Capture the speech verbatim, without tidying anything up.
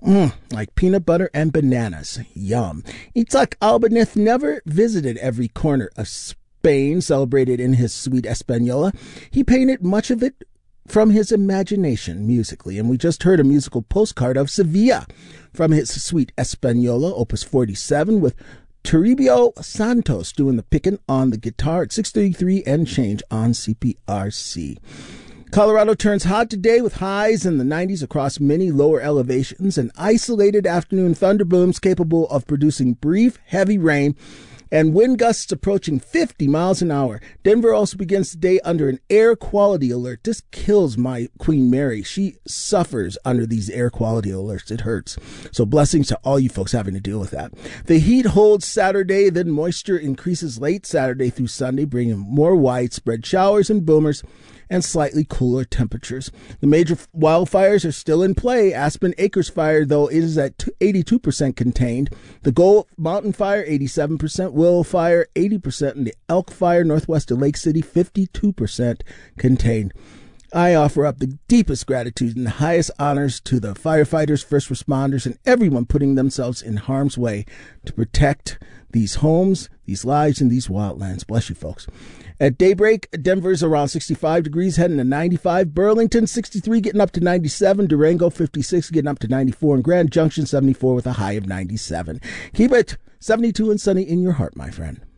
Mm, like peanut butter and bananas. Yum. Itzhak Albanith never visited every corner of Spain celebrated in his suite Española. He painted much of it from his imagination musically, and we just heard a musical postcard of Sevilla from his suite Española, opus forty-seven, with Toribio Santos doing the picking on the guitar at six thirty-three and change on C P R C. Colorado turns hot today with highs in the nineties across many lower elevations and isolated afternoon thunderbooms capable of producing brief, heavy rain and wind gusts approaching fifty miles an hour. Denver also begins today under an air quality alert. This kills my Queen Mary. She suffers under these air quality alerts. It hurts. So blessings to all you folks having to deal with that. The heat holds Saturday, then moisture increases late Saturday through Sunday, bringing more widespread showers and boomers and slightly cooler temperatures. The major wildfires are still in play. Aspen Acres Fire, though, is at eighty-two percent contained. The Gold Mountain Fire, eighty-seven percent. Willow Fire, eighty percent. And the Elk Fire, northwest of Lake City, fifty-two percent contained. I offer up the deepest gratitude and the highest honors to the firefighters, first responders, and everyone putting themselves in harm's way to protect these homes, these lives, and these wildlands. Bless you, folks. At daybreak, Denver's around sixty-five degrees, heading to ninety-five. Burlington, sixty-three, getting up to ninety-seven. Durango, fifty-six, getting up to ninety-four. And Grand Junction, seventy-four, with a high of ninety-seven. Keep it seventy-two and sunny in your heart, my friend.